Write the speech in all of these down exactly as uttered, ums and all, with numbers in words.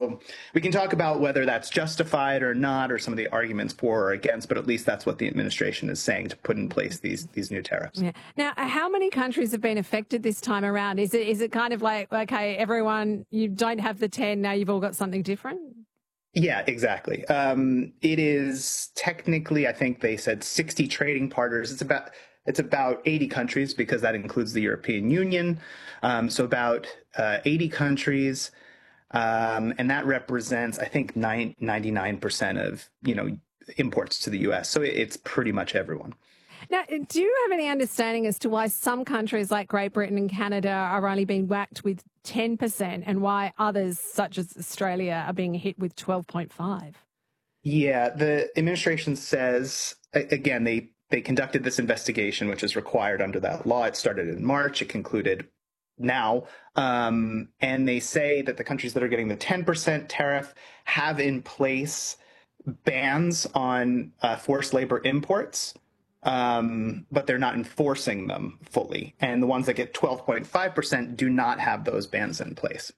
So we can talk about whether that's justified or not, or some of the arguments for or against, but at least that's what the administration is saying to put in place these these new tariffs. Yeah. Now, how many countries have been affected this time around? Is it is it kind of like, okay, everyone, you don't have the ten, now you've all got something different? Yeah, exactly. Um, it is technically, I think they said sixty trading partners. It's about it's about eighty countries because that includes the European Union. Um, so about uh, eighty countries. Um, and that represents, I think, ninety-nine percent of, you know, imports to the U S. So it's pretty much everyone. Now, do you have any understanding as to why some countries like Great Britain and Canada are only being whacked with ten percent and why others, such as Australia, are being hit with twelve point five? Yeah, the administration says, again, they, they conducted this investigation, which is required under that law. It started in March. It concluded now. Um, and they say that the countries that are getting the ten percent tariff have in place bans on uh, forced labor imports, um, but they're not enforcing them fully. And the ones that get twelve point five percent do not have those bans in place.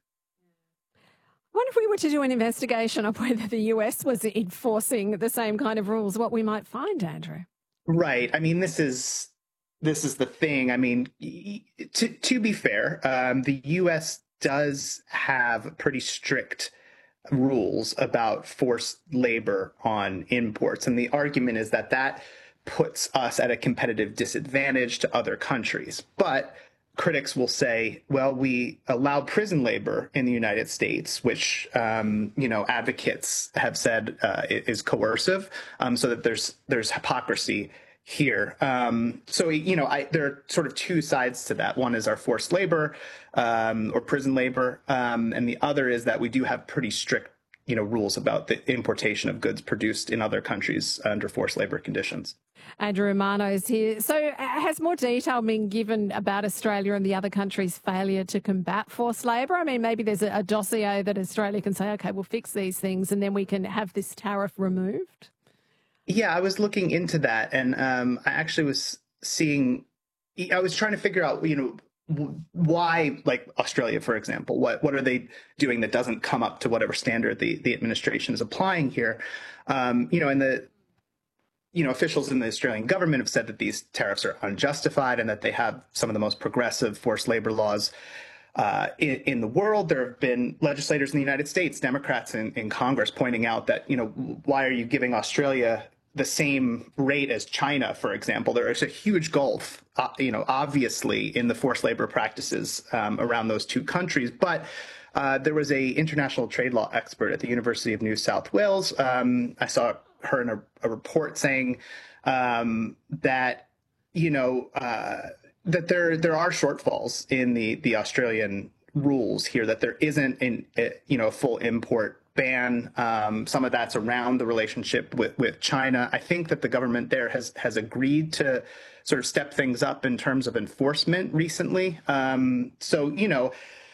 What if we were to do an investigation of whether the U S was enforcing the same kind of rules, what we might find, Andrew? Right. I mean, this is This is the thing. I mean, to, to be fair, um, the U S does have pretty strict rules about forced labor on imports. And the argument is that that puts us at a competitive disadvantage to other countries. But critics will say, well, we allow prison labor in the United States, which, um, you know, advocates have said uh, is coercive, um, so that there's there's hypocrisy here. Um, so, you know, I, there are sort of two sides to that. One is our forced labor um, or prison labor. Um, and the other is that we do have pretty strict, you know, rules about the importation of goods produced in other countries under forced labor conditions. Andrew Romano is here. So has more detail been given about Australia and the other countries' failure to combat forced labour? I mean, maybe there's a, a dossier that Australia can say, OK, we'll fix these things and then we can have this tariff removed? Yeah, I was looking into that, and um, I actually was seeing, I was trying to figure out, you know, why, like Australia, for example, what what are they doing that doesn't come up to whatever standard the, the administration is applying here? Um, you know, and the, you know, officials in the Australian government have said that these tariffs are unjustified and that they have some of the most progressive forced labor laws Uh, in, in the world. There have been legislators in the United States, Democrats in, in Congress, pointing out that, you know, why are you giving Australia the same rate as China, for example? There is a huge gulf, uh, you know, obviously in the forced labor practices um, around those two countries. But uh, there was a international trade law expert at the University of New South Wales. Um, I saw her in a, a report saying um, that, you know, uh, that there there are shortfalls in the the Australian rules here, that there isn't an a, you know a full import ban. Um, some of that's around the relationship with with China. I think that the government there has has agreed to sort of step things up in terms of enforcement recently. Um, so you know,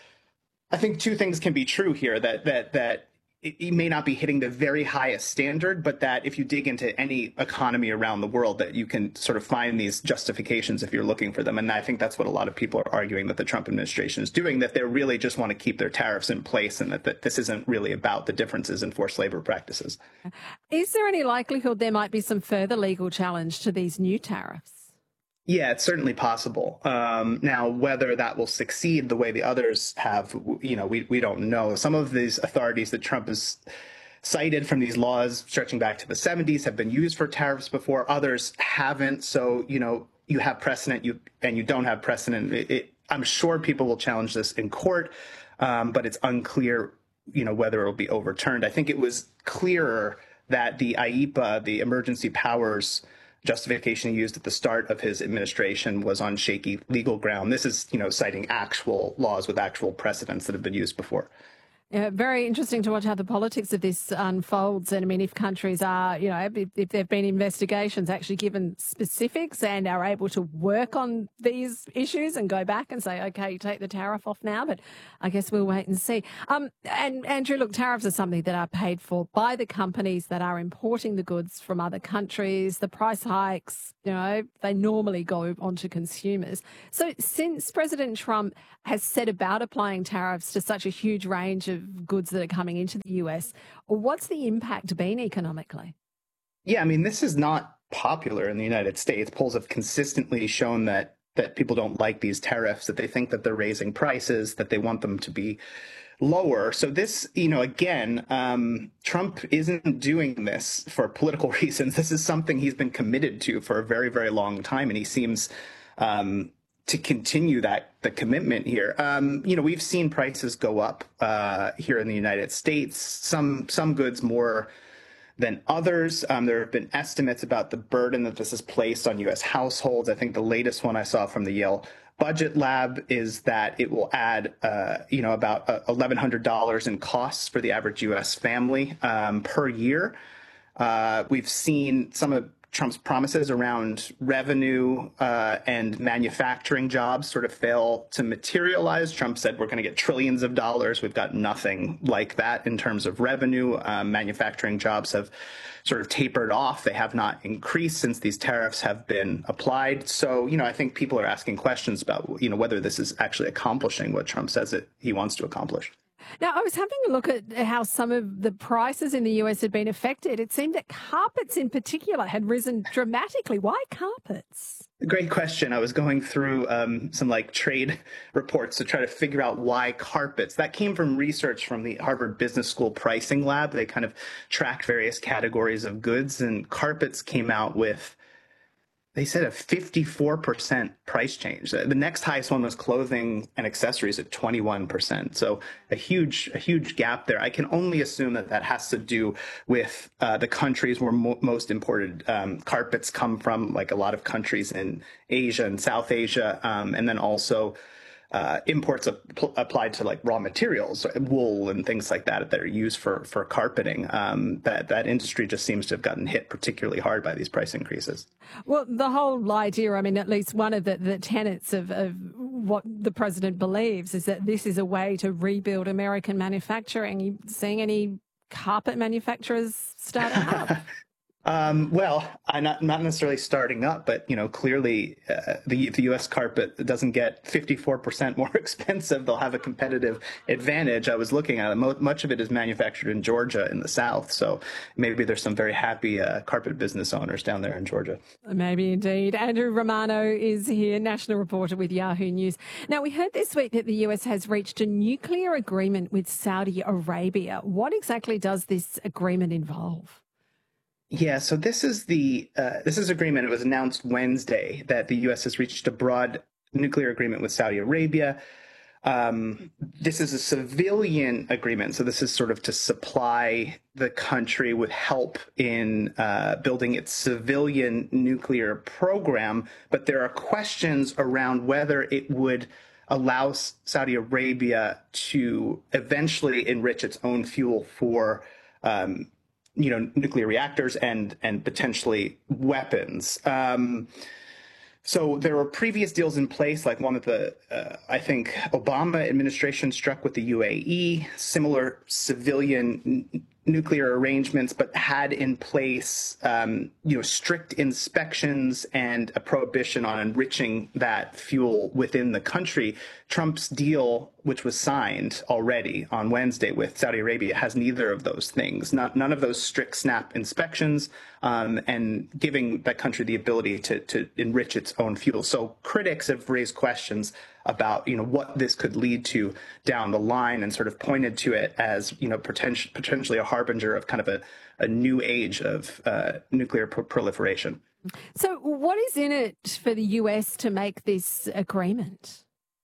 I think two things can be true here: that that that it may not be hitting the very highest standard, but that if you dig into any economy around the world, that you can sort of find these justifications if you're looking for them. And I think that's what a lot of people are arguing that the Trump administration is doing, that they really just want to keep their tariffs in place and that, that this isn't really about the differences in forced labor practices. Is there any likelihood there might be some further legal challenge to these new tariffs? Yeah, it's certainly possible. Um, now, whether that will succeed the way the others have, you know, we, we don't know. Some of these authorities that Trump has cited from these laws stretching back to the seventies have been used for tariffs before. Others haven't. So, you know, you have precedent you and you don't have precedent. It, it, I'm sure people will challenge this in court, um, but it's unclear, you know, whether it will be overturned. I think it was clearer that the I E P A, the emergency powers justification he used at the start of his administration, was on shaky legal ground. This is, you know, citing actual laws with actual precedents that have been used before. Yeah, very interesting to watch how the politics of this unfolds. And I mean, if countries are, you know, if, if there have been investigations actually given specifics and are able to work on these issues and go back and say, OK, you take the tariff off now. But I guess we'll wait and see. Um, and Andrew, look, tariffs are something that are paid for by the companies that are importing the goods from other countries. The price hikes, you know, they normally go onto consumers. So since President Trump has set about applying tariffs to such a huge range of of goods that are coming into the U S. What's the impact been economically? Yeah, I mean, this is not popular in the United States. Polls have consistently shown that that people don't like these tariffs, that they think that they're raising prices, that they want them to be lower. So this, you know, again, um, Trump isn't doing this for political reasons. This is something he's been committed to for a very, very long time, and he seems um, to continue that the commitment here. Um, you know, we've seen prices go up uh, here in the United States. Some some goods more than others. Um, there have been estimates about the burden that this has placed on U S households. I think the latest one I saw from the Yale Budget Lab is that it will add, uh, you know, about uh, eleven hundred dollars in costs for the average U S family um, per year. Uh, we've seen some of Trump's promises around revenue uh, and manufacturing jobs sort of fail to materialize. Trump said we're going to get trillions of dollars. We've got nothing like that in terms of revenue. Um, manufacturing jobs have sort of tapered off. They have not increased since these tariffs have been applied. So, you know, I think people are asking questions about, you know, whether this is actually accomplishing what Trump says it he wants to accomplish. Now, I was having a look at how some of the prices in the U S had been affected. It seemed that carpets in particular had risen dramatically. Why carpets? Great question. I was going through um, some like trade reports to try to figure out why carpets. That came from research from the Harvard Business School Pricing Lab. They kind of tracked various categories of goods, and carpets came out with, they said, a fifty-four percent price change. The next highest one was clothing and accessories at twenty-one percent. So a huge, a huge gap there. I can only assume that that has to do with uh, the countries where mo most imported um, carpets come from, like a lot of countries in Asia and South Asia, um, and then also uh, imports applied to like raw materials, wool and things like that that are used for for carpeting. Um, that that industry just seems to have gotten hit particularly hard by these price increases. Well, the whole idea, I mean, at least one of the, the tenets of, of what the president believes is that this is a way to rebuild American manufacturing. Are you seeing any carpet manufacturers starting up? Um, well, I'm not, not necessarily starting up, but, you know, clearly uh, the, the U S carpet doesn't get fifty-four percent more expensive. They'll have a competitive advantage. I was looking at it. Mo much of it is manufactured in Georgia in the South. So maybe there's some very happy uh, carpet business owners down there in Georgia. Maybe indeed. Andrew Romano is here, national reporter with Yahoo News. Now, we heard this week that the U S has reached a nuclear agreement with Saudi Arabia. What exactly does this agreement involve? Yeah, so this is the uh, this is agreement. It was announced Wednesday that the U S has reached a broad nuclear agreement with Saudi Arabia. Um, this is a civilian agreement, so this is sort of to supply the country with help in uh, building its civilian nuclear program. But there are questions around whether it would allow Saudi Arabia to eventually enrich its own fuel for um, you know, nuclear reactors and and potentially weapons. Um, so there were previous deals in place, like one that the uh, I think Obama administration struck with the U A E, similar civilian n nuclear arrangements, but had in place um, you know, strict inspections and a prohibition on enriching that fuel within the country. Trump's deal, which was signed already on Wednesday with Saudi Arabia, has neither of those things. Not, none of those strict snap inspections um, and giving that country the ability to, to enrich its own fuel. So critics have raised questions about, you know, what this could lead to down the line, and sort of pointed to it as, you know, potentially potentially a harbinger of kind of a, a new age of uh, nuclear pro proliferation. So what is in it for the U S to make this agreement?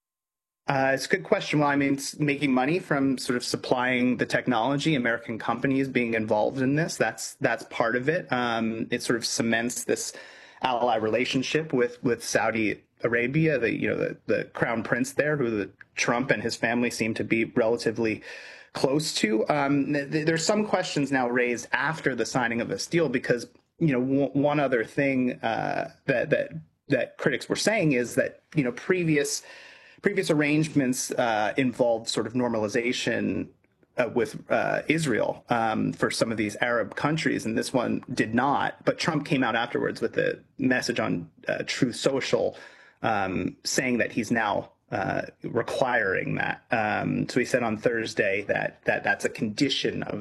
Uh, it's a good question. Well, I mean, it's making money from sort of supplying the technology, American companies being involved in this. That's that's part of it. Um, it sort of cements this ally relationship with with Saudi Arabia, the you know the the crown prince there, who the Trump and his family seem to be relatively close to. Um, th there's some questions now raised after the signing of this deal, because you know w one other thing uh, that that that critics were saying is that you know previous previous arrangements uh, involved sort of normalization Uh, with uh, Israel um, for some of these Arab countries, and this one did not. But Trump came out afterwards with a message on uh, Truth Social um, saying that he's now uh, requiring that. Um, so he said on Thursday that, that that's a condition of